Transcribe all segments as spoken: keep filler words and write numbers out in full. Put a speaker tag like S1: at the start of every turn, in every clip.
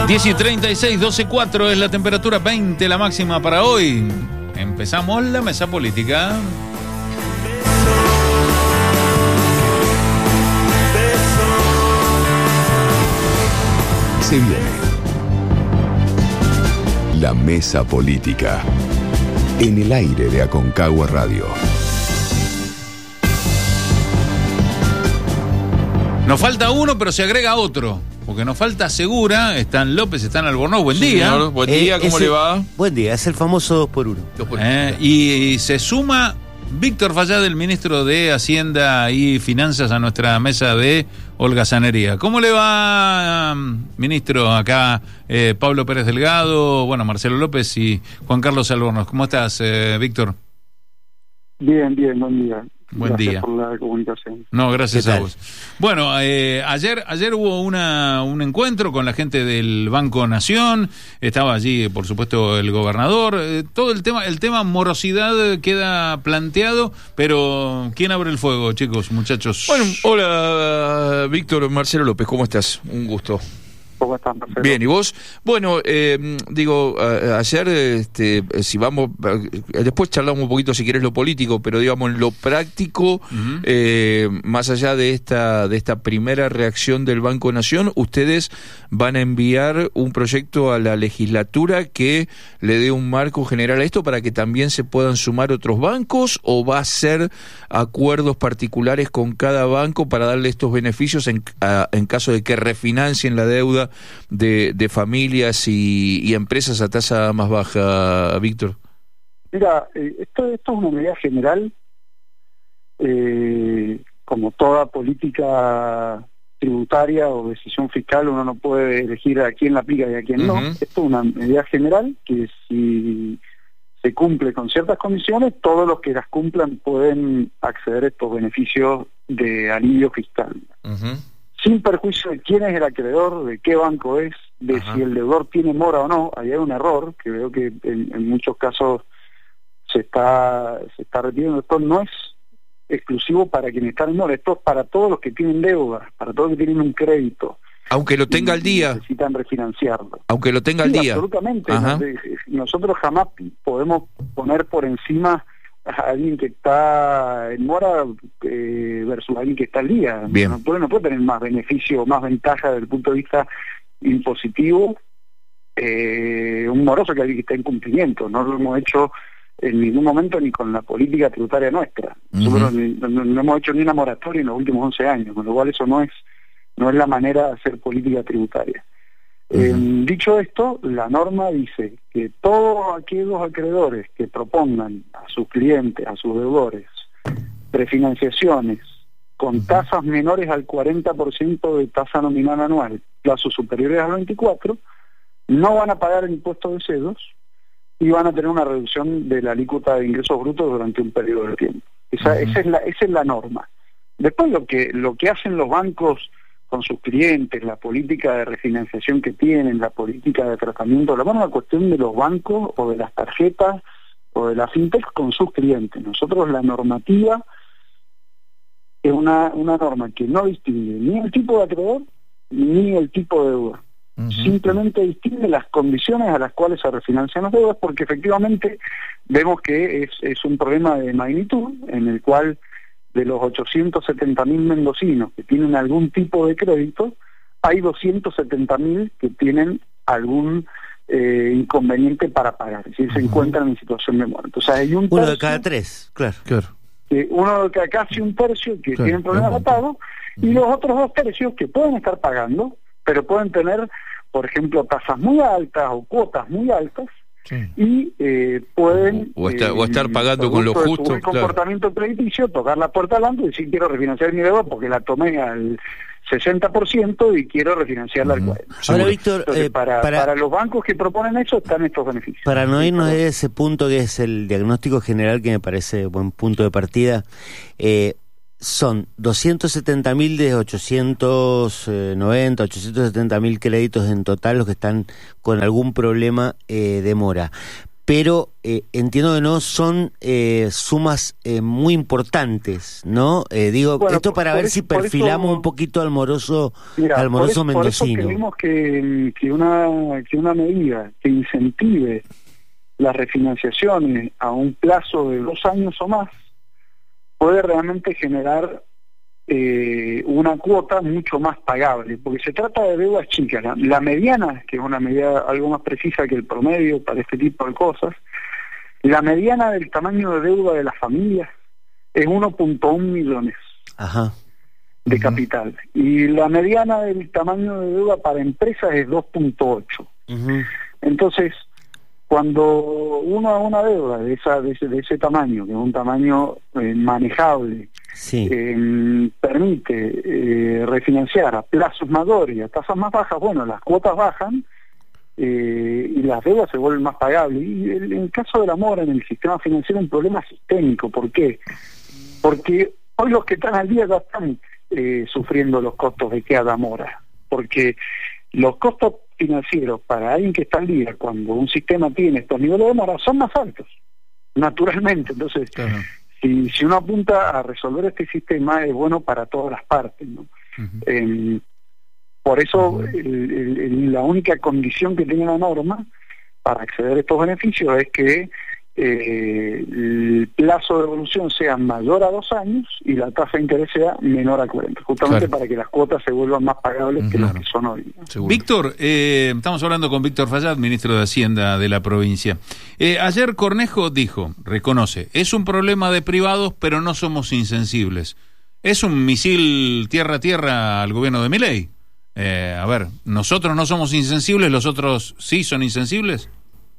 S1: diez y treinta y seis, doce cuatro es la temperatura, veinte la máxima para hoy. Empezamos la mesa política.
S2: Se viene la mesa política en el aire de Aconcagua Radio.
S1: Nos falta uno, pero se agrega otro. Porque nos falta Segura, están López, están Albornoz. Buen
S3: Sí,
S1: día.
S3: señor. Buen día,
S4: Eh,
S3: ¿cómo
S4: ese-
S3: le va?
S4: Buen día, es el famoso dos por uno.
S1: Eh, y, y se suma Víctor Fallada, el ministro de Hacienda y Finanzas, a nuestra mesa de holgazanería. ¿Cómo le va, ministro? Acá eh, Pablo Pérez Delgado, bueno, Marcelo López y Juan Carlos Albornoz. ¿Cómo estás, eh, Víctor?
S5: Bien, bien, buen día.
S1: Buen
S5: Gracias
S1: día.
S5: por la comunicación.
S1: No, gracias
S4: ¿Qué
S1: a
S4: tal?
S1: vos. Bueno, eh, ayer ayer hubo una un encuentro con la gente del Banco Nación, estaba allí, por supuesto, el gobernador, eh, todo el tema el tema morosidad queda planteado, pero ¿quién abre el fuego, chicos, muchachos?
S3: Bueno, hola, Víctor, Marcelo López, ¿cómo estás? Un gusto.
S5: ¿Cómo estás, Marcelo?
S3: Bien, ¿y vos? Bueno, eh, digo, a- ayer, este, si vamos, eh, después charlamos un poquito si querés lo político, pero digamos, en lo práctico,
S1: Ujú.
S3: eh, más allá de esta, de esta primera reacción del Banco Nación, ustedes van a enviar un proyecto a la legislatura que le dé un marco general a esto para que también se puedan sumar otros bancos, o va a ser acuerdos particulares con cada banco para darle estos beneficios en, a- en caso de que refinancien la deuda de, de familias y, y empresas a tasa más baja, Víctor.
S5: Mira, eh, esto, esto es una medida general, eh, como toda política tributaria o decisión fiscal, uno no puede elegir a quién la aplica y a quién no.
S3: Ujú.
S5: Esto es una medida general que si se cumple con ciertas condiciones, todos los que las cumplan pueden acceder a estos beneficios de alivio fiscal.
S3: Uh-huh.
S5: Sin perjuicio de quién es el acreedor, de qué banco es, de
S3: Ajá.
S5: si el deudor tiene mora o no. Ahí hay un error que veo que en, en muchos casos se está se está repitiendo. Esto no es exclusivo para quienes están en mora, esto es para todos los que tienen deuda, para todos los que tienen un crédito.
S3: Aunque lo tenga al
S5: y
S3: día,
S5: necesitan refinanciarlo.
S3: aunque lo tenga al
S5: Sí,
S3: día.
S5: absolutamente.
S3: Ajá.
S5: Nos- Nosotros jamás podemos poner por encima a alguien que está en mora eh, versus alguien que está al día.
S3: Bien.
S5: No puede, no puede tener más beneficio, más ventaja desde el punto de vista impositivo eh, un moroso que alguien que está en cumplimiento. No lo hemos hecho en ningún momento ni con la política tributaria nuestra. Nosotros
S3: Ujú.
S5: ni- no, no hemos hecho ni una moratoria en los últimos once años, con lo cual eso no es no es la manera de hacer política tributaria. Eh, dicho esto, la norma dice que todos aquellos acreedores que propongan a sus clientes, a sus deudores, prefinanciaciones con tasas menores al cuarenta por ciento de tasa nominal anual, plazos superiores al veinticuatro, no van a pagar el impuesto de cedos y van a tener una reducción de la alícuota de ingresos brutos durante un periodo de tiempo. Esa,
S3: Ujú.
S5: esa es la, esa es la norma. Después lo que lo que hacen los bancos con sus clientes, la política de refinanciación que tienen, la política de tratamiento, la bueno, la cuestión de los bancos o de las tarjetas o de la fintech con sus clientes. Nosotros la normativa es una, una norma que no distingue ni el tipo de acreedor ni el tipo de deuda.
S3: Ujú.
S5: Simplemente distingue las condiciones a las cuales se refinancian las deudas, porque efectivamente vemos que es, es un problema de magnitud en el cual de los ochocientos setenta mil mendocinos que tienen algún tipo de crédito, hay doscientos setenta mil que tienen algún eh, inconveniente para pagar, es decir, se encuentran en situación de muerte. O sea, hay un
S4: Uno de
S5: tercio,
S4: cada tres, claro.
S3: Claro.
S5: eh, uno de cada casi un tercio que
S3: Claro,
S5: tienen problemas
S3: es un
S5: de pago, y los otros dos tercios que pueden estar pagando, pero pueden tener, por ejemplo, tasas muy altas o cuotas muy altas,
S3: Sí.
S5: y eh, pueden
S3: O estar- o estar
S5: eh,
S3: pagando con lo
S5: producto de
S3: justo,
S5: su buen
S3: claro.
S5: comportamiento crediticio, tocar la puerta al banco y decir quiero refinanciar mi deuda porque la tomé al sesenta por ciento y quiero refinanciarla al
S3: Ujú.
S5: cuarenta por ciento.
S4: Ahora,
S3: Seguro.
S4: Víctor,
S5: Entonces,
S4: eh,
S5: para,
S4: para,
S5: para los bancos que proponen eso están estos beneficios.
S4: para no irnos
S5: Sí,
S4: de ese punto que es el diagnóstico general, que me parece buen punto de partida, eh, son doscientos setenta mil de ochocientos noventa, ochocientos setenta mil créditos en total los que están con algún problema eh, de mora. pero eh, entiendo que no son eh, sumas eh, muy importantes, ¿no? Eh, digo,
S5: bueno,
S4: esto para ver
S5: eso,
S4: si perfilamos
S5: eso,
S4: un poquito al moroso,
S5: mira,
S4: al moroso
S5: por eso,
S4: mendocino.
S5: Por eso creemos que, que, una, que una medida que incentive las refinanciaciones a un plazo de dos años o más puede realmente generar eh, una cuota mucho más pagable, porque se trata de deudas chicas. La, la mediana, que es una medida algo más precisa que el promedio para este tipo de cosas, la mediana del tamaño de deuda de las familias es uno punto uno millones
S4: Ajá.
S5: de
S4: Uh-huh.
S5: capital, y la mediana del tamaño de deuda para empresas es dos punto ocho.
S4: Uh-huh.
S5: Entonces, cuando uno a una deuda de esa de ese, de ese tamaño, que es un tamaño eh, manejable,
S4: sí.
S5: eh, permite eh, refinanciar a plazos mayores y a tasas más bajas, bueno, las cuotas bajan eh, y las deudas se vuelven más pagables. Y el, en el caso de la mora en el sistema financiero es un problema sistémico. ¿Por qué? Porque hoy los que están al día ya están eh, sufriendo los costos de que haya mora, porque los costos financieros para alguien que está al día cuando un sistema tiene estos niveles de mora son más altos, naturalmente. Entonces, claro. si, si uno apunta a resolver este sistema, es bueno para todas las partes, ¿no? Uh-huh. eh, por eso uh-huh. el, el, el, la única condición que tiene la norma para acceder a estos beneficios es que eh, el plazo de devolución sea mayor a dos años y la tasa de interés sea menor a cuarenta, justamente claro. para que las cuotas se vuelvan más pagables uh-huh. que las que son hoy, ¿no?
S1: Víctor, eh, estamos hablando con Víctor Fallat, ministro de Hacienda de la provincia. Eh, ayer Cornejo dijo, reconoce, es un problema de privados, pero no somos insensibles. Es un misil tierra-tierra al gobierno de Milei. Eh, a ver, ¿nosotros no somos insensibles, los otros sí son insensibles?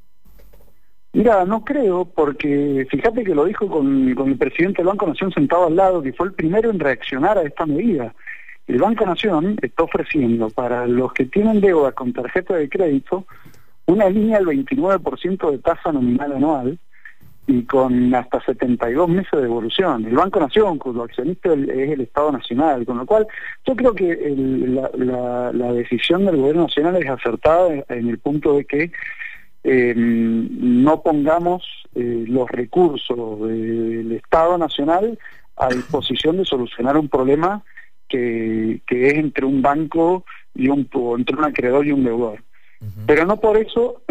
S5: Mira, no creo, porque fíjate que lo dijo con, con el presidente del Banco Nación sentado al lado, que fue el primero en reaccionar a esta medida. El Banco Nación está ofreciendo para los que tienen deuda con tarjeta de crédito una línea del veintinueve por ciento de tasa nominal anual y con hasta setenta y dos meses de devolución. El Banco Nación, cuyo accionista es el Estado Nacional, con lo cual yo creo que el, la, la, la decisión del Gobierno Nacional es acertada en el punto de que Eh, no pongamos eh, los recursos del Estado Nacional a disposición de solucionar un problema que, que es entre un banco y un entre un acreedor y un deudor. Uh-huh. Pero no por eso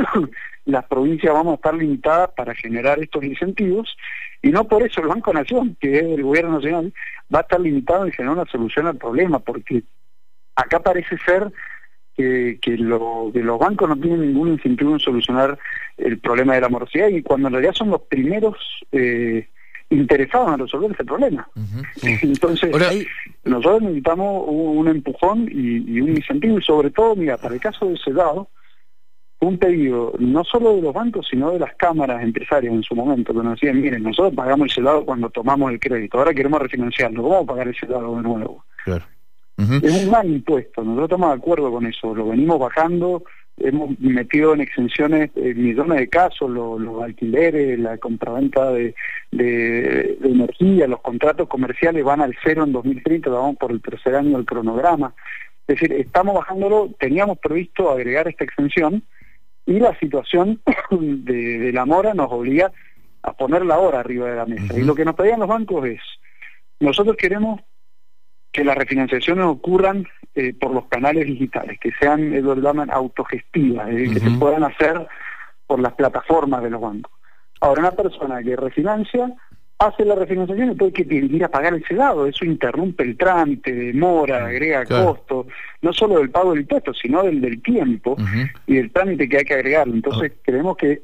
S5: las provincias vamos a estar limitadas para generar estos incentivos, y no por eso el Banco Nación, que es el Gobierno Nacional, va a estar limitado en generar una solución al problema, porque acá parece ser Que, que, lo, que los bancos no tienen ningún incentivo en solucionar el problema de la morosidad, y cuando en realidad son los primeros eh, interesados en resolver ese problema. Uh-huh. Entonces, Ahora, nosotros necesitamos un, un empujón y, y un incentivo, y sobre todo, mira, para el caso del sellado, un pedido no solo de los bancos, sino de las cámaras empresarias en su momento, que nos decían, miren, nosotros pagamos el sellado cuando tomamos el crédito, ahora queremos refinanciarlo, ¿cómo vamos a pagar el sellado de nuevo? Claro. Uh-huh. Es un mal impuesto, nosotros estamos de acuerdo con eso, lo venimos bajando, hemos metido en exenciones eh, millones de casos, lo, los alquileres, la compraventa de, de, de energía, los contratos comerciales van al cero en dos mil treinta, vamos por el tercer año del cronograma. Es decir, estamos bajándolo, teníamos previsto agregar esta exención, y la situación de, de la mora nos obliga a ponerla ahora arriba de la mesa. Uh-huh. Y lo que nos pedían los bancos es, nosotros queremos que las refinanciaciones ocurran eh, por los canales digitales, que sean, ellos lo llaman autogestivas, es decir, uh-huh. que se puedan hacer por las plataformas de los bancos. Ahora, una persona que refinancia, hace la refinanciación y después hay que ir a pagar el sellado, eso interrumpe el trámite, demora, agrega claro. costos, no solo del pago del impuesto, sino del, del tiempo uh-huh. y del trámite que hay que agregarlo. Entonces, uh-huh. creemos que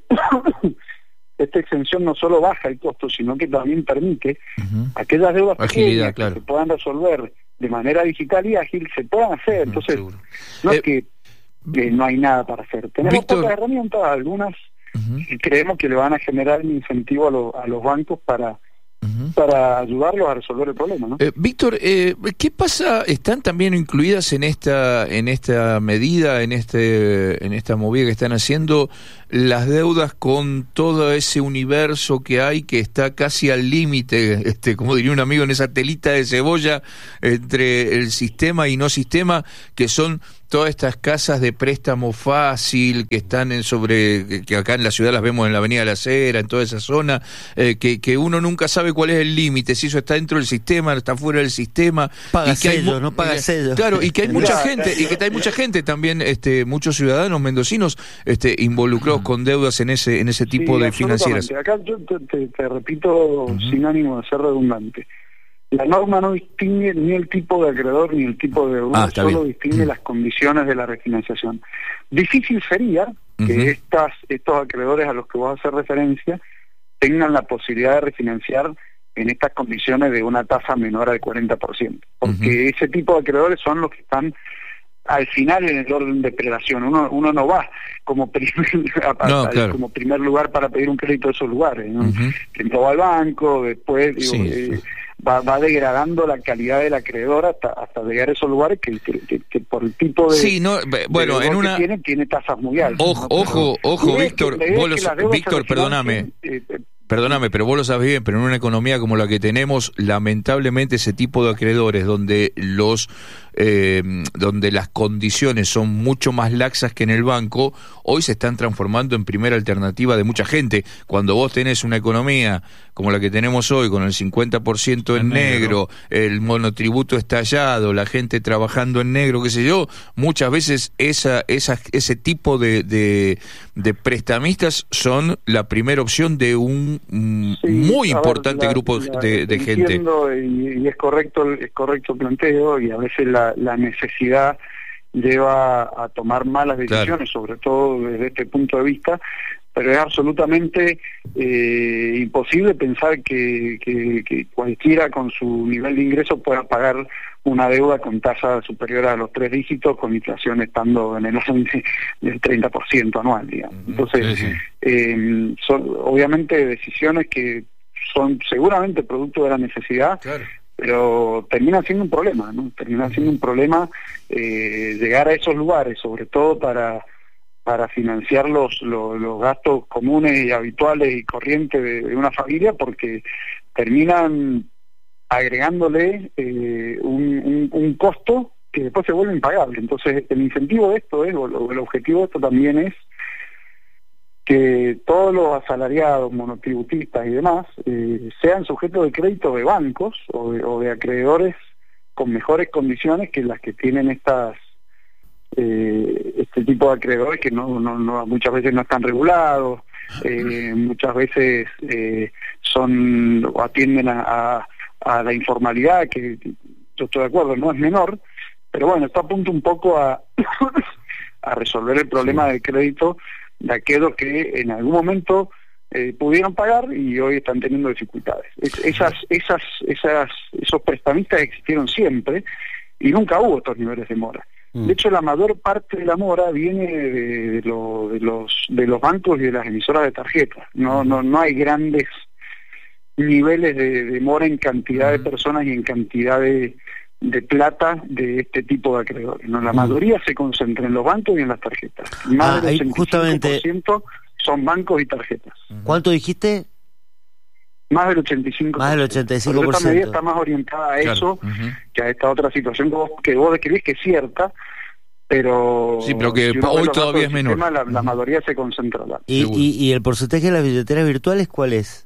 S5: esta exención no solo baja el costo, sino que también permite uh-huh. aquellas deudas pequeñas claro. que se puedan resolver de manera digital y ágil, se puedan hacer. Uh-huh, Entonces, seguro. no eh, es que, que no hay nada para hacer. Tenemos Víctor... pocas herramientas, algunas uh-huh. y creemos que le van a generar un incentivo a, lo, a los bancos para Uh-huh. para ayudarlos a resolver el problema, ¿no?
S3: Eh, Víctor, eh, ¿qué pasa? ¿Están también incluidas en esta en esta medida, en este en esta movida que están haciendo, las deudas con todo ese universo que hay, que está casi al límite, este, como diría un amigo, en esa telita de cebolla entre el sistema y no sistema, que son todas estas casas de préstamo fácil que están en sobre, que acá en la ciudad las vemos en la Avenida de la Cera, en toda esa zona, eh, que, que uno nunca sabe cuál es el límite, si eso está dentro del sistema, está fuera del sistema.
S4: Paga
S3: y que
S4: sello,
S3: hay,
S4: no paga
S3: eh,
S4: sello.
S3: Claro, y que hay
S5: Mirá,
S3: mucha gente, y que hay mucha gente también, este, muchos ciudadanos mendocinos, este, involucrados con deudas en ese, en ese tipo
S5: Sí,
S3: de financieras.
S5: Acá yo te, te, te repito, uh-huh. sin ánimo de ser redundante. La norma no distingue ni el tipo de acreedor ni el tipo de deudor,
S3: ah,
S5: solo
S3: bien.
S5: distingue
S3: uh-huh.
S5: las condiciones de la refinanciación. Difícil sería que
S3: uh-huh.
S5: estas, estos acreedores a los que vos haces referencia tengan la posibilidad de refinanciar en estas condiciones de una tasa menor al cuarenta por ciento, porque uh-huh. ese tipo de acreedores son los que están al final en el orden de prelación. Uno uno no va como primer,
S3: no, claro.
S5: como primer lugar para pedir un crédito de esos lugares, ¿no?
S3: Uh-huh.
S5: Primero va al banco, después digo,
S3: sí,
S5: eh,
S3: sí.
S5: Va, va degradando la calidad del acreedor hasta hasta llegar a esos lugares que, que, que, que por el tipo de
S3: sí, no, bueno,
S5: de
S3: en una
S5: que tiene, tiene tasas muy altas.
S3: Ojo,
S5: ¿no?
S3: ojo,
S5: Pero,
S3: ojo,
S5: y
S3: Víctor,
S5: que,
S3: vos lo, Víctor, perdóname.
S5: Eh, eh,
S3: Perdóname, pero vos lo sabés bien, pero en una economía como la que tenemos, lamentablemente ese tipo de acreedores donde los eh, donde las condiciones son mucho más laxas que en el banco, hoy se están transformando en primera alternativa de mucha gente. Cuando vos tenés una economía como la que tenemos hoy, con el cincuenta por ciento en negro, negro, el monotributo estallado, la gente trabajando en negro, qué sé yo, muchas veces esa, esa, ese tipo de, de, de prestamistas son la primera opción de un sí, muy importante ver, la, grupo
S5: la,
S3: de, de gente.
S5: Y, y es correcto, es correcto el planteo, y a veces la, la necesidad lleva a tomar malas decisiones, claro. sobre todo desde este punto de vista, pero es absolutamente eh, imposible pensar que, que, que cualquiera con su nivel de ingreso pueda pagar una deuda con tasa superior a los tres dígitos, con inflación estando en el orden del treinta por ciento anual, digamos. Entonces, sí, sí. Eh, son obviamente decisiones que son seguramente producto de la necesidad, claro. pero termina siendo un problema, ¿no? Termina siendo un problema eh, llegar a esos lugares, sobre todo para para financiar los, los, los gastos comunes y habituales y corrientes de, de una familia, porque terminan agregándole eh, un, un, un costo que después se vuelve impagable. Entonces el incentivo de esto es, o el objetivo de esto también es que todos los asalariados, monotributistas y demás eh, sean sujetos de crédito de bancos o de, o de acreedores con mejores condiciones que las que tienen estas eh, este tipo de acreedores que no, no, no muchas veces no están regulados, eh, muchas veces eh, son o atienden a, a, a la informalidad, que yo estoy de acuerdo, no es menor, pero bueno, esto apunta un poco a, a resolver el problema sí. del crédito de aquellos que en algún momento eh, pudieron pagar y hoy están teniendo dificultades. Es, esas, esas, esas, esos prestamistas existieron siempre y nunca hubo estos niveles de mora. Mm. De hecho, la mayor parte de la mora viene de, de, lo, de los de los bancos y de las emisoras de tarjetas. No, no, no hay grandes niveles de, de mora en cantidad de personas y en cantidad de de plata de este tipo de acreedores, ¿no? La mayoría mm. se concentra en los bancos y en las tarjetas. Más
S4: ah,
S5: del ochenta y cinco por ciento
S4: justamente...
S5: son bancos y tarjetas.
S4: ¿Cuánto dijiste?
S5: Más del ochenta y cinco por ciento.
S4: Más del ochenta y cinco por ciento.
S5: Pero esta medida está más orientada a
S3: claro.
S5: eso
S3: uh-huh.
S5: que a esta otra situación que vos, que vos describís, que es cierta, pero...
S3: Sí, pero que
S5: si
S3: hoy todavía es menor.
S5: Sistema, la, la mayoría se concentra lá.
S4: ¿Y, y, ¿Y el porcentaje de las billeteras virtuales cuál es?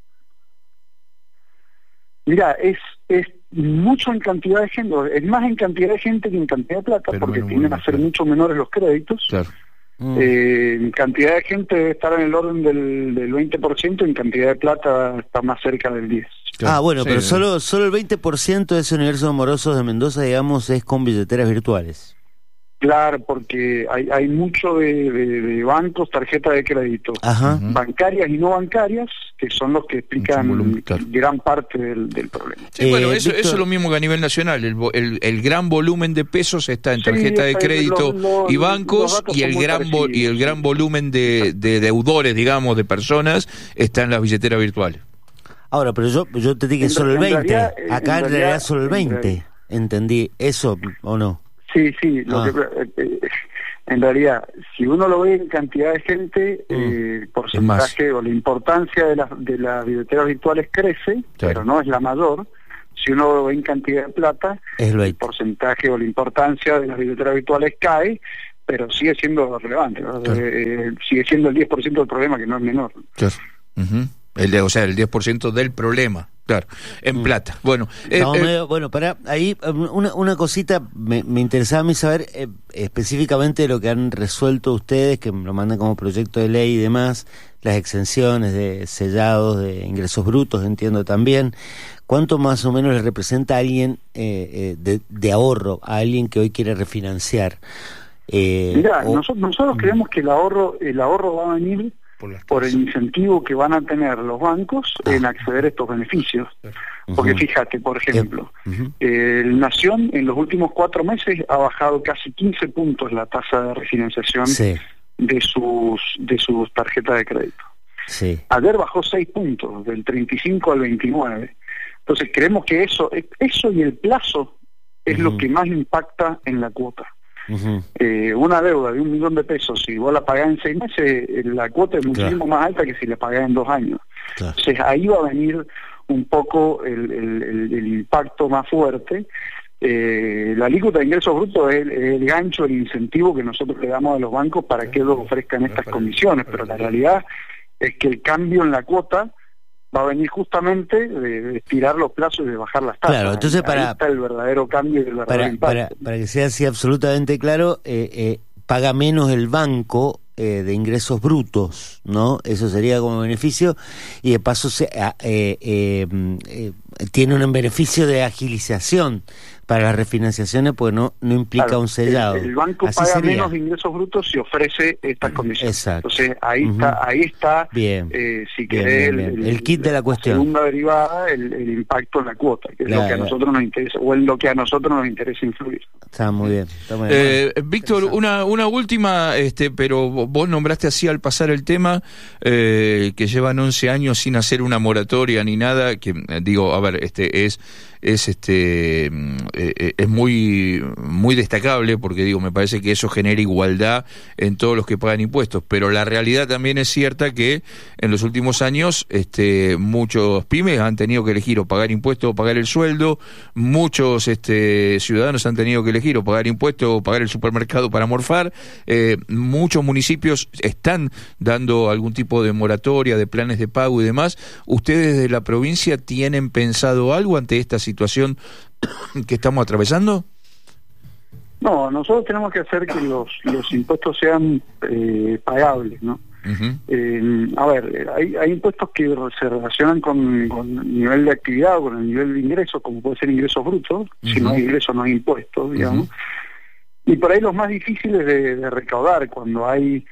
S5: Mira, es... es mucho en cantidad de gente, es más en cantidad de gente que en cantidad de plata, pero porque tienden a ser claro. mucho menores los créditos.
S3: Claro.
S5: Mm. Eh, en cantidad de gente debe estar en el orden del, del veinte por ciento, en cantidad de plata está más cerca del diez por ciento.
S4: Claro. Ah, bueno, sí, pero
S3: sí.
S4: solo solo el veinte por ciento de ese universo de morosos de Mendoza, digamos, es con billeteras virtuales.
S5: Claro, porque hay hay mucho de, de, de bancos, tarjetas de crédito,
S4: Ajá.
S5: bancarias y no bancarias, que son los que explican volumen, claro. gran parte del, del problema.
S3: Sí, eh, bueno, eso, Víctor... eso es lo mismo que a nivel nacional. El, el, el gran volumen de pesos está en tarjeta sí, de crédito los, los, y bancos, y el gran vo, y el gran volumen de, de deudores, digamos, de personas, está en las billeteras virtuales.
S4: Ahora, pero yo yo te dije solo el veinte.
S5: Realidad,
S4: Acá en, en realidad solo el veinte. ¿Entendí eso o no?
S5: Sí, sí, lo ah. que, eh, en realidad, si uno lo ve en cantidad de gente, mm. eh, el porcentaje o la importancia de las de las billeteras virtuales crece, claro. pero no es la mayor. si uno ve en cantidad de plata,
S4: es lo
S5: el porcentaje o la importancia de las billeteras virtuales cae, pero sigue siendo relevante, ¿no? Claro. Eh, sigue siendo el diez por ciento del problema, que no es menor.
S3: Claro. Uh-huh. El de, o sea, el diez por ciento del problema, claro, en mm. plata. Bueno, eh,
S4: no,
S3: eh,
S4: medio, bueno, para ahí una, una cosita, me, me interesaba a mí saber eh, específicamente lo que han resuelto ustedes, que me lo mandan como proyecto de ley y demás, las exenciones de sellados de ingresos brutos, entiendo también. ¿Cuánto más o menos le representa a alguien eh, eh, de, de ahorro, a alguien que hoy quiere refinanciar?
S5: Eh, Mirá, o... nosotros, nosotros creemos que el ahorro, el ahorro va a venir por, por el incentivo que van a tener los bancos ah. en acceder a estos beneficios. Uh-huh. Porque fíjate, por ejemplo, uh-huh. eh, el Nación en los últimos cuatro meses ha bajado casi quince puntos la tasa de refinanciación sí. de sus de sus tarjetas de crédito. Sí. Ayer bajó seis puntos, del treinta y cinco al veintinueve. Entonces creemos que eso, eso y el plazo es uh-huh. lo que más impacta en la cuota. Uh-huh. Eh, una deuda de un millón de pesos, si vos la pagás en seis meses, la cuota es muchísimo claro. más alta que si la pagás en dos años. Claro. Entonces ahí va a venir un poco el, el, el, el impacto más fuerte. Eh, la alícuota de ingresos brutos es el, el gancho, el incentivo que nosotros le damos a los bancos para que ellos ofrezcan estas condiciones, pero la realidad es que el cambio en la cuota va a venir justamente de, de estirar los plazos y de bajar las tasas.
S4: Claro, entonces para,
S5: ahí está el verdadero cambio y el verdadero
S4: para,
S5: impacto.
S4: Para, para que sea así absolutamente claro, eh, eh, paga menos el banco eh, de ingresos brutos, ¿no? Eso sería como beneficio, y de paso se, eh, eh, eh, tiene un beneficio de agilización para las refinanciaciones, pues no no implica claro, un sellado.
S5: El, el banco
S4: Así
S5: paga
S4: sería.
S5: menos de ingresos brutos si ofrece estas condiciones.
S4: Exacto.
S5: Entonces ahí uh-huh. está, ahí está,
S4: bien.
S5: Eh, si
S4: bien,
S5: querés,
S4: bien, bien.
S5: El,
S4: el kit de la cuestión.
S5: La segunda derivada, el, el impacto en la cuota, que es claro, lo que a nosotros nos interesa, o en lo que a nosotros nos interesa influir.
S4: Está muy bien. Está muy bien.
S3: Eh, Víctor, una una última, este, pero vos nombraste así al pasar el tema, eh, que llevan once años sin hacer una moratoria ni nada, que digo, a ver, este es es este eh, es muy muy destacable, porque digo, me parece que eso genera igualdad en todos los que pagan impuestos, pero la realidad también es cierta que en los últimos años este muchos pymes han tenido que elegir o pagar impuestos o pagar el sueldo, muchos este ciudadanos han tenido que elegir o pagar impuestos o pagar el supermercado para morfar, eh, muchos municipios están dando algún tipo de moratoria, de planes de pago y demás. ¿Ustedes de la provincia tienen pensado algo ante esta situación que estamos atravesando?
S5: No, nosotros tenemos que hacer que los, los impuestos sean eh, pagables, ¿no? Uh-huh. Eh, a ver, hay, hay impuestos que se relacionan con, con el nivel de actividad o con el nivel de ingresos, como puede ser ingresos brutos. Uh-huh. Si no hay ingresos, no hay impuestos, digamos. Uh-huh. Y por ahí los más difíciles de, de recaudar, cuando hay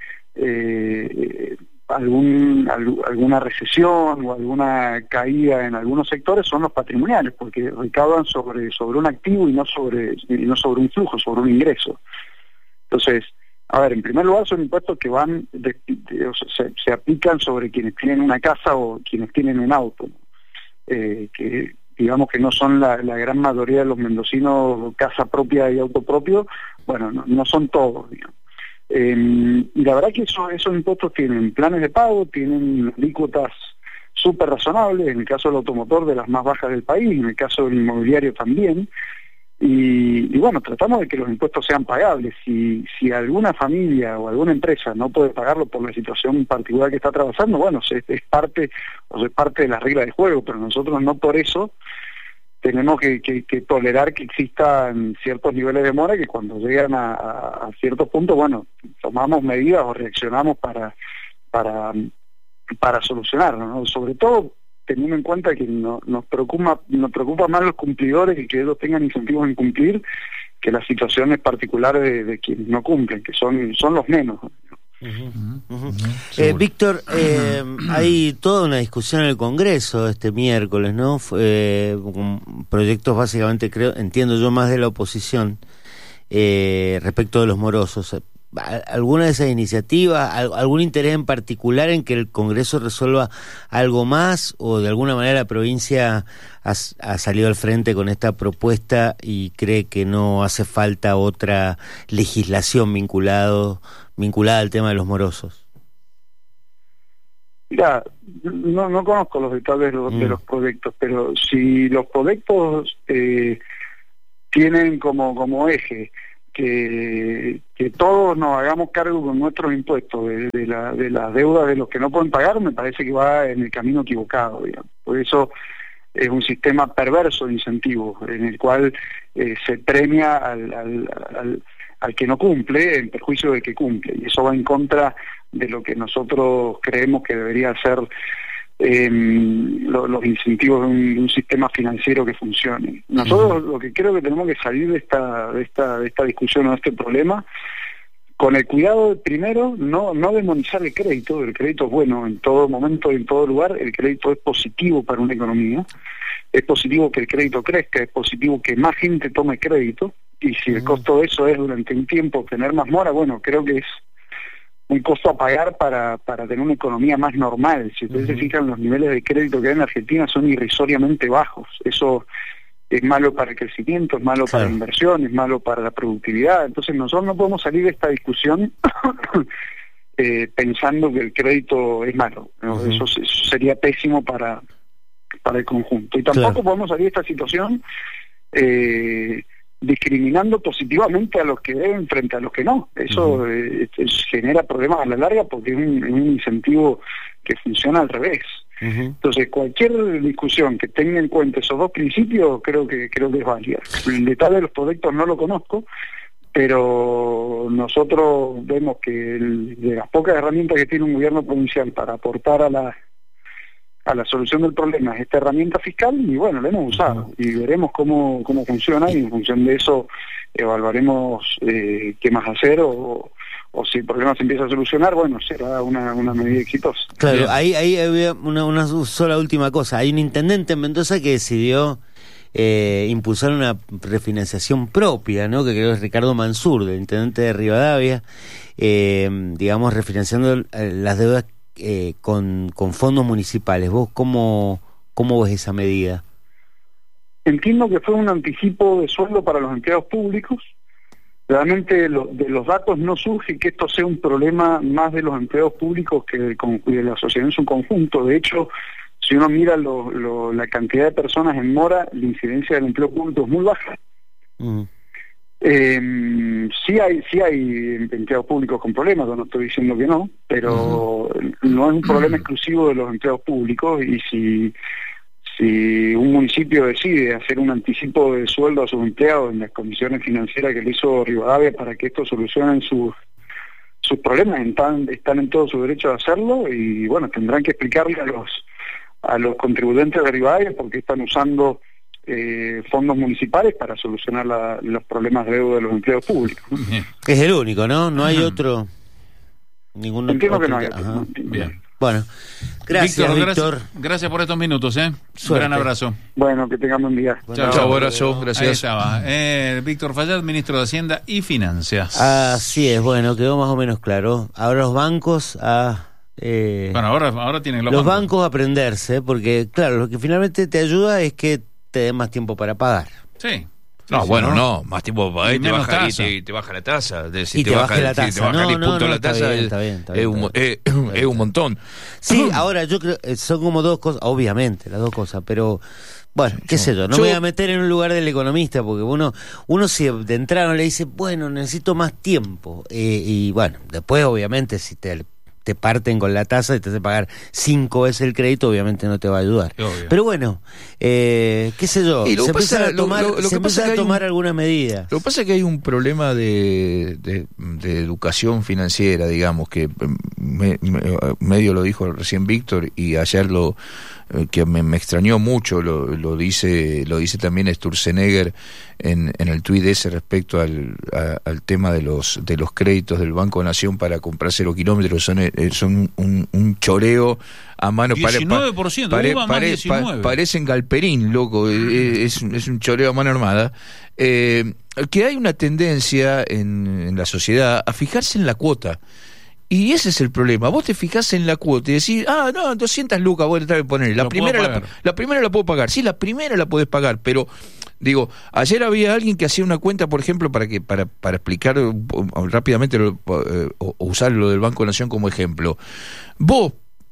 S5: eh, algún alguna recesión o alguna caída en algunos sectores, son los patrimoniales, porque recaudan sobre sobre un activo y no sobre y no sobre un flujo, sobre un ingreso. Entonces, a ver, en primer lugar son impuestos que van de, de, o sea, se, se aplican sobre quienes tienen una casa o quienes tienen un auto, eh, que digamos que no son la, la gran mayoría de los mendocinos casa propia y auto propio. Bueno, no, no son todos, digamos. Eh, y la verdad que eso, esos impuestos tienen planes de pago, tienen alícuotas súper razonables, en el caso del automotor de las más bajas del país, en el caso del inmobiliario también, y, y bueno, tratamos de que los impuestos sean pagables. Si, si alguna familia o alguna empresa no puede pagarlo por la situación particular que está atravesando, bueno, es, es parte o sea, es parte de las reglas de juego, pero nosotros no por eso tenemos que, que, que tolerar que existan ciertos niveles de mora, que cuando llegan a, a, a ciertos puntos, bueno, tomamos medidas o reaccionamos para para para solucionarlo, ¿no? Sobre todo teniendo en cuenta que no, nos preocupa nos preocupa más los cumplidores y que ellos tengan incentivos en cumplir que las situaciones particulares de, de quienes no cumplen, que son son los menos.
S4: Uh-huh, uh-huh. Eh, Víctor, eh, hay toda una discusión en el Congreso este miércoles, ¿no? Eh, proyectos básicamente, creo, entiendo yo, más de la oposición eh, respecto de los morosos. ¿Alguna de esas iniciativas, algún interés en particular en que el Congreso resuelva algo más, o de alguna manera la provincia ha, ha salido al frente con esta propuesta y cree que no hace falta otra legislación vinculado vinculada al tema de los morosos?
S5: Mira, no, no conozco los detalles de los, mm. de los proyectos, pero si los proyectos eh, tienen como, como eje que, que todos nos hagamos cargo con nuestros impuestos de, de, la, de las deudas de los que no pueden pagar, me parece que va en el camino equivocado, digamos. Por eso es un sistema perverso de incentivos, en el cual eh, se premia al, al, al, al que no cumple en perjuicio del que cumple, y eso va en contra de lo que nosotros creemos que debería ser eh, lo, los incentivos de un, de un sistema financiero que funcione. Nosotros uh-huh. lo que creo que tenemos que salir de esta, de esta, de esta discusión o de este problema con el cuidado de, primero, no, no demonizar el crédito. El crédito es bueno en todo momento y en todo lugar. El crédito es positivo para una economía. Es positivo que el crédito crezca, es positivo que más gente tome crédito, y si uh-huh. el costo de eso es durante un tiempo obtener más mora, bueno, creo que es un costo a pagar para, para tener una economía más normal. Si ustedes uh-huh. se fijan, los niveles de crédito que hay en Argentina son irrisoriamente bajos. Eso es malo para el crecimiento, es malo claro. para la inversión, es malo para la productividad. Entonces nosotros no podemos salir de esta discusión eh, pensando que el crédito es malo, ¿no? Uh-huh. eso, eso sería pésimo para, para el conjunto. Y tampoco claro. podemos salir de esta situación eh, discriminando positivamente a los que deben frente a los que no. Eso uh-huh. eh, genera problemas a la larga porque es un, es un incentivo que funciona al revés. Uh-huh. Entonces cualquier discusión que tenga en cuenta esos dos principios creo que creo que es válida. El detalle de los proyectos no lo conozco, pero nosotros vemos que el, de las pocas herramientas que tiene un gobierno provincial para aportar a la a la solución del problema es esta herramienta fiscal, y bueno, la hemos usado uh-huh. y veremos cómo cómo funciona, y en función de eso evaluaremos eh, qué más hacer, o, o si el problema se empieza a solucionar, bueno, será una, una medida exitosa.
S4: Claro, Bien. ahí ahí había una, una sola última cosa. Hay un intendente en Mendoza que decidió eh, impulsar una refinanciación propia, ¿no? Que creo que es Ricardo Mansur, del intendente de Rivadavia, eh, digamos, refinanciando las deudas Eh, con, con fondos municipales. ¿Vos cómo, cómo ves esa medida?
S5: Entiendo que fue un anticipo de sueldo para los empleados públicos. Realmente lo, de los datos no surge que esto sea un problema más de los empleados públicos que de, de la sociedad en su conjunto. De hecho, si uno mira lo, lo, la cantidad de personas en mora, la incidencia del empleo público es muy baja. Mm. Eh, sí hay sí hay empleados públicos con problemas, yo no estoy diciendo que no, pero uh-huh. no es un problema exclusivo de los empleados públicos, y si si un municipio decide hacer un anticipo de sueldo a sus empleados en las condiciones financieras que le hizo Rivadavia para que esto solucionen sus sus problemas, están, están en todo su derecho de hacerlo, y bueno, tendrán que explicarle a los a los contribuyentes de Rivadavia por qué están usando Eh, fondos municipales para solucionar la, los problemas de deuda de los empleados públicos.
S4: Bien. Es el único, ¿no? No hay otro. Ningún
S5: Entiendo
S4: otro
S5: que no hay.
S4: Ajá.
S5: No,
S1: Bien.
S4: Bueno, gracias, Víctor. Víctor.
S1: Gracias, gracias por estos minutos, ¿eh? Un gran abrazo.
S5: Bueno, que tengamos un día.
S3: Chao, chao, abrazo, gracias.
S1: Ahí estaba. Eh, Víctor Fallat, ministro de Hacienda y Finanzas.
S4: Así es, bueno, quedó más o menos claro. Ahora los bancos a. Eh,
S1: bueno, ahora, ahora tienen los,
S4: los
S1: bancos.
S4: bancos a aprenderse, porque, claro, lo que finalmente te ayuda es que te dé más tiempo para pagar.
S1: Sí.
S3: No,
S1: sí,
S3: bueno,
S1: ¿no?
S3: no, más tiempo para pagar y te baja, y te, te baja la tasa. De, si
S4: y te, te baja la tasa.
S3: Si te baja
S4: no,
S3: el
S4: no,
S3: punto
S4: no,
S3: la
S4: está
S3: tasa,
S4: bien,
S3: es,
S4: está bien, está
S3: es,
S4: bien,
S3: un,
S4: está bien.
S3: es, es un montón.
S4: Sí, ahora yo creo son como dos cosas, obviamente, las dos cosas, pero bueno, qué sé yo, no yo, me voy a meter en un lugar del economista, porque uno uno si de entrada le dice, bueno, necesito más tiempo, eh, y bueno, después obviamente si te te parten con la tasa y te hace pagar cinco veces el crédito, obviamente no te va a ayudar. Obvio. Pero bueno, eh, qué sé yo, se empiezan a tomar, lo, lo, lo se empiezan a tomar un, algunas medidas.
S3: Lo que pasa es que hay un problema de, de, de educación financiera, digamos, que me, me, medio lo dijo recién Víctor, y ayer lo que me, me extrañó mucho, lo, lo dice lo dice también Sturzenegger en, en el tuit ese respecto al, a, al tema de los de los créditos del Banco Nación para comprar cero kilómetros, son, son un, un choreo a mano.
S1: diecinueve por ciento, pare, pare, pare,
S3: pa, parecen galperín, loco, es, es un choreo a mano armada. Eh, que hay una tendencia en, en la sociedad a fijarse en la cuota. Y ese es el problema. Vos te fijás en la cuota y decís, ah, no, doscientas lucas voy a tratar de poner. La primera la, la primera la puedo pagar. Sí, la primera la podés pagar, pero digo, ayer había alguien que hacía una cuenta, por ejemplo, para que para para explicar rápidamente lo, o, o usar lo del Banco Nación como ejemplo. Vos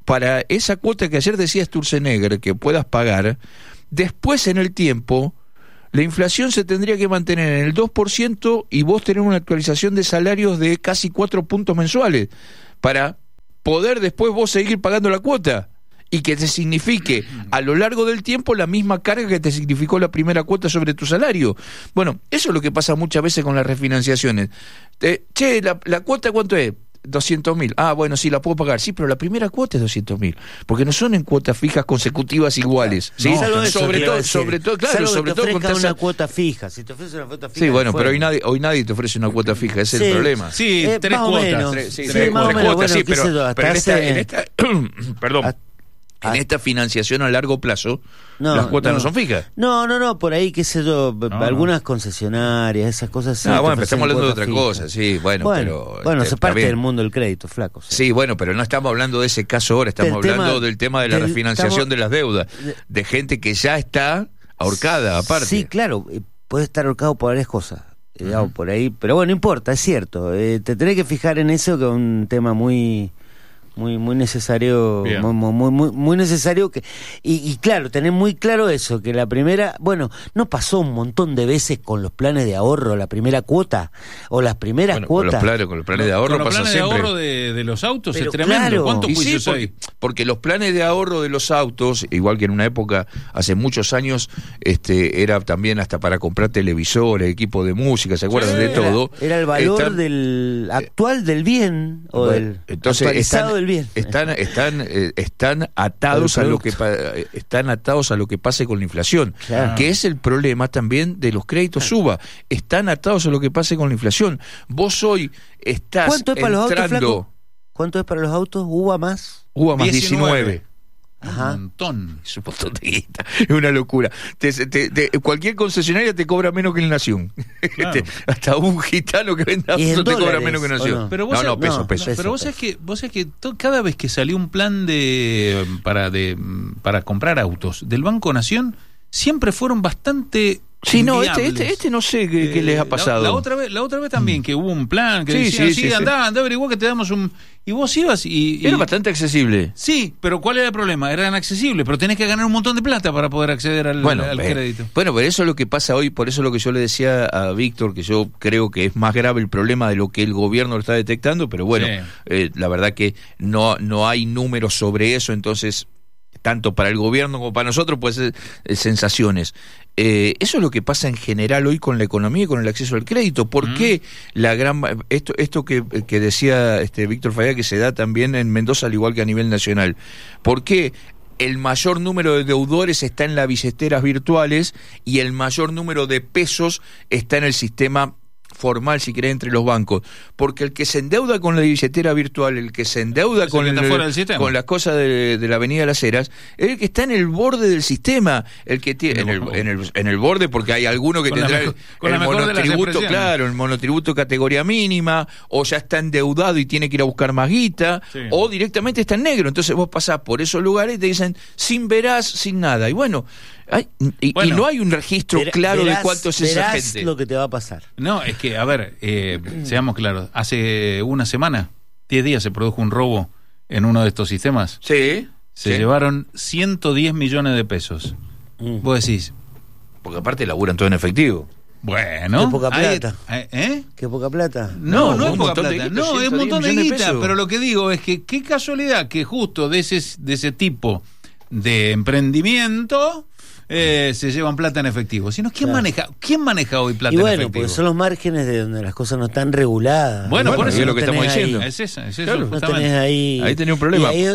S3: para esa cuota que ayer decía Sturzenegger que puedas pagar, después en el tiempo la inflación se tendría que mantener en el dos por ciento y vos tenés una actualización de salarios de casi cuatro puntos mensuales para poder después vos seguir pagando la cuota y que te signifique a lo largo del tiempo la misma carga que te significó la primera cuota sobre tu salario. Bueno, eso es lo que pasa muchas veces con las refinanciaciones. Eh, che, la, la cuota ¿cuánto es? doscientos mil. Ah, bueno, sí, la puedo pagar. Sí, pero la primera cuota es doscientos mil. Porque no son en cuotas fijas consecutivas iguales. ¿Sí?
S4: No, eso,
S3: sobre todo, sobre todo, claro, sobre todo
S4: con
S3: tasa...
S4: una cuota fija. Si te ofrece una cuota fija.
S3: Sí, bueno, pero hoy nadie, hoy nadie te ofrece una cuota fija, ese
S4: sí,
S3: es el problema.
S1: Sí,
S4: eh,
S1: tres
S4: más o
S1: cuotas.
S4: menos.
S3: Tres, sí,
S4: sí,
S3: tres,
S4: más o
S3: tres
S4: menos.
S3: cuotas,
S4: Bueno,
S3: sí, pero,
S4: yo,
S3: pero en esta,
S4: hace...
S3: en esta perdón,
S4: a...
S3: en esta financiación a largo plazo,
S4: no,
S3: las cuotas no.
S4: no
S3: son fijas.
S4: No, no, no, por ahí, qué sé yo,
S1: no,
S4: algunas
S1: no.
S4: concesionarias, esas cosas sí.
S3: Ah, bueno, pero estamos hablando de otra
S4: fija.
S3: cosa, sí, bueno,
S4: bueno
S3: pero...
S4: Bueno,
S3: este,
S4: se parte
S3: bien.
S4: del mundo del crédito, flaco. Sí.
S3: Sí, bueno, pero no estamos hablando de ese caso ahora, estamos
S4: Del
S3: hablando
S4: tema,
S3: del tema de la
S4: del,
S3: refinanciación
S4: estamos,
S3: de las deudas,
S4: de,
S3: de gente que ya está ahorcada, aparte.
S4: Sí, claro, puede estar ahorcado por varias cosas, uh-huh. digamos, por ahí, pero bueno, no importa, es cierto, eh, te tenés que fijar en eso, que es un tema muy... muy muy necesario muy, muy muy muy necesario que y, y claro, tener muy claro eso, que la primera, bueno, no pasó un montón de veces con los planes de ahorro, la primera cuota o las primeras
S3: bueno,
S4: cuotas
S3: con los planes, con los planes de ahorro
S1: con los
S3: pasa
S1: planes
S3: siempre.
S1: de ahorro de, de los autos
S4: pero
S1: es tremendo.
S4: Claro.
S1: ¿Cuántos
S3: Y
S1: juicios
S3: sí, porque,
S1: hay?
S3: porque los planes de ahorro de los autos, igual que en una época, hace muchos años, este era también hasta para comprar televisores, equipo de música, ¿se acuerdan?
S1: Sí,
S3: de todo.
S4: Era el valor
S3: Están,
S4: del actual del bien o
S3: bueno,
S4: del
S3: entonces
S4: actualizado
S3: están,
S4: del bien.
S3: Están, están, eh, están atados a lo que pa, están atados a lo que pase con la inflación,
S4: Claro.
S3: que es el problema también de los créditos suba. Están atados a lo que pase con la inflación. Vos hoy estás
S4: ¿Cuánto es para los autos,
S3: entrando.
S4: flaco? ¿Cuánto es para los autos? ¿Uva más?
S3: Uva más diecinueve.
S1: diecinueve.
S4: Ajá.
S1: Un montón.
S3: Es un montón de guita, es una locura. Te, te, te, cualquier concesionaria te cobra menos que en Nación.
S1: Claro.
S3: Te, hasta un gitano que venda
S4: ¿Y en
S3: auto te cobra
S4: dólares,
S3: menos que en
S4: o
S3: Nación.
S4: no?
S1: Pero vos
S3: no, no,
S1: sabés-
S3: peso,
S4: no,
S3: peso.
S4: peso.
S1: Pero vos sabés que, vos sabés que to- cada vez que salió un plan de para de para comprar autos del Banco Nación, siempre fueron bastante
S3: Sí, no, este,
S1: inviables.
S3: este, este no sé qué, qué les ha
S1: La-
S3: pasado.
S1: La, otra vez, la otra vez también, que hubo un plan que
S3: Sí,
S1: decían,
S3: sí,
S1: sí,
S3: sí, sí.
S1: andá, andá, averiguá que te damos un... Y vos ibas y... y-
S3: Era bastante accesible.
S1: Sí, pero ¿cuál era el problema? Eran accesibles, pero tenés que ganar un montón de plata para poder acceder al,
S3: Bueno,
S1: al
S3: eh,
S1: crédito.
S3: bueno, pero eso es lo que pasa hoy, por eso es lo que yo le decía a Víctor, que yo creo que es más grave el problema de lo que el gobierno lo está detectando, pero bueno,
S1: Sí.
S3: eh, la verdad que no, no hay números sobre eso, entonces, tanto para el gobierno como para nosotros, pues eh, sensaciones. Eh, eso es lo que pasa en general hoy con la economía y con el acceso al crédito. ¿Por
S1: Mm.
S3: qué la gran esto esto que, que decía este Víctor Falla, que se da también en Mendoza al igual que a nivel nacional? ¿Por qué el mayor número de deudores está en las billeteras virtuales y el mayor número de pesos está en el sistema formal, si querés, entre los bancos? Porque el que se endeuda con la billetera virtual, el que se endeuda
S1: Es el
S3: con,
S1: que está
S3: el-
S1: fuera del sistema.
S3: con las cosas de, de la Avenida de las Heras, es el que está en el borde del sistema, el que tiene en el, en el, en el borde, porque hay alguno que
S1: Con la
S3: tendrá
S1: mejor-
S3: el,
S1: con
S3: el
S1: la mejor de las
S3: monotributo,
S1: expresiones.
S3: claro, el monotributo categoría mínima, o ya está endeudado y tiene que ir a buscar más guita,
S1: Sí.
S3: o directamente está en negro. Entonces vos pasás por esos lugares y te dicen sin verás, sin nada. Y bueno, hay, y,
S1: Bueno,
S3: y no hay un registro
S4: Verá-
S3: claro
S4: verás-
S3: de cuánto es esa
S4: verás
S3: gente.
S4: lo que te va a pasar.
S1: No, es que, a ver, eh, seamos claros, hace una semana, diez días se produjo un robo en uno de estos sistemas.
S3: Sí,
S1: Se
S3: sí.
S1: llevaron ciento diez millones de pesos.
S4: Mm.
S1: Vos decís,
S3: Porque aparte laburan todo en efectivo.
S1: bueno...
S4: Qué poca
S1: ahí-
S4: plata.
S1: ¿Eh?
S4: Qué poca plata.
S1: No,
S3: No,
S1: no, es
S3: un
S1: poca
S3: montón de
S1: plata.
S3: guita,
S1: No, es un
S3: ciento diez
S1: montón de
S3: millones de
S1: guita.
S3: pesos.
S1: Pero lo que digo es que qué casualidad que justo de ese, de ese tipo de emprendimiento eh, se llevan plata en efectivo. Si no, ¿quién,
S4: Claro.
S1: maneja, ¿quién maneja hoy plata
S4: Y
S1: en
S4: bueno,
S1: efectivo?
S4: porque son los márgenes de donde las cosas no están reguladas.
S1: Bueno,
S4: Y
S1: por eso
S3: es lo que
S4: no
S3: estamos
S4: tenés
S3: diciendo.
S4: ahí-
S1: Es eso, es eso,
S3: Claro,
S4: no
S1: justamente.
S4: tenés ahí...
S3: Ahí tenés un problema.
S4: Y, ahí-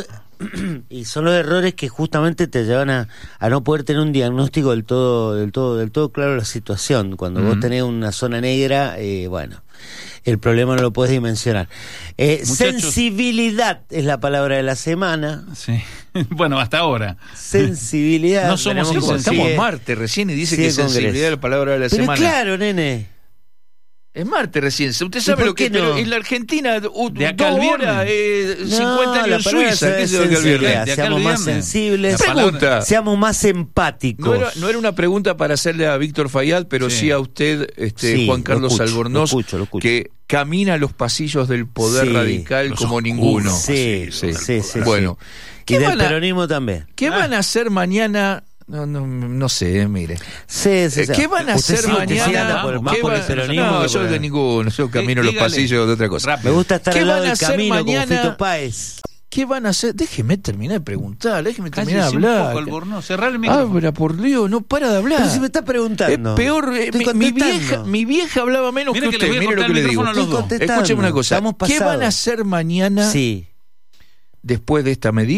S4: y son los errores que justamente te llevan a, a no poder tener un diagnóstico del todo del todo, del todo claro de la situación. Cuando vos
S3: Ujú.
S4: tenés una zona negra, eh, bueno, el problema no lo puedes dimensionar. Eh,
S1: Muchachos.
S4: sensibilidad es la palabra de la semana.
S1: Sí. Bueno, hasta ahora.
S4: Sensibilidad.
S1: No somos
S4: Tenemos-
S3: Estamos,
S1: insensibles.
S3: estamos
S4: sigue-
S3: martes recién y dice
S4: sigue
S3: que
S4: Congreso.
S3: sensibilidad es la palabra de la
S4: Pero
S3: semana.
S4: claro, nene.
S3: Es martes recién. Usted sabe
S4: por
S3: lo que
S4: qué no?
S3: pero en la Argentina uh,
S1: De acá
S3: dos
S1: al
S3: horas, eh,
S4: No,
S3: cincuenta años
S4: la
S3: en
S4: palabra
S3: Suiza. ¿Qué
S4: es
S3: es lo que el
S4: sensibilidad.
S3: viernes?
S1: De acá
S4: Seamos
S1: al
S4: más
S1: viernes.
S4: sensibles,
S1: La
S3: Pregunta.
S4: seamos más empáticos.
S3: No era, no era una pregunta para hacerle a Víctor Fayad, pero sí,
S1: Sí.
S3: a usted, este,
S4: Sí,
S3: Juan
S4: lo
S3: Carlos
S4: escucho,
S3: Albornoz,
S4: lo escucho, lo escucho.
S3: que camina los pasillos del poder
S4: Sí.
S3: radical
S1: Los
S3: como
S1: oscuros
S3: ninguno.
S4: Sí,
S3: Sí.
S4: sí, sí.
S3: Bueno,
S4: Y
S3: ¿qué
S4: del
S3: van a-
S4: peronismo también.
S3: ¿qué
S1: Ah.
S3: van a hacer mañana? No, no, no sé, mire.
S4: Sí, sí,
S3: Eh,
S4: sí.
S3: ¿Qué van a
S4: Usted
S3: hacer
S4: sí, usted sí
S3: mañana?
S4: anda por- más
S3: ¿Qué
S4: por el
S3: va-
S4: peronismo
S3: No,
S4: que
S3: yo
S4: por
S3: de
S4: el-
S3: ninguno. Yo camino los
S1: Dígale.
S3: pasillos de otra cosa.
S1: Rápido.
S4: Me gusta estar
S3: ¿Qué
S4: al lado
S3: van a
S4: del
S3: hacer
S4: camino
S3: mañana?
S4: como Fito Páez.
S3: ¿Qué van a hacer? Déjeme terminar de preguntar, déjeme terminar de
S1: Cállese un
S3: hablar.
S1: poco, Albornoz, cerrá el micrófono.
S3: Abra, por Dios, no para de hablar.
S4: Pero si me está
S3: Es
S4: preguntando.
S3: peor, eh,
S4: Estoy
S3: mi, mi
S4: contestando.
S3: vieja, mi vieja hablaba menos
S1: Mire
S3: que
S1: que le
S3: usted,
S1: voy a
S3: mire lo
S1: cortar
S3: que
S1: el
S3: le digo.
S1: micrófono a los
S4: Estoy
S1: dos.
S4: contestando.
S3: Escúcheme una cosa,
S4: Estamos
S3: ¿qué van a
S4: pasados.
S3: hacer mañana
S4: Sí.
S3: después de esta medida?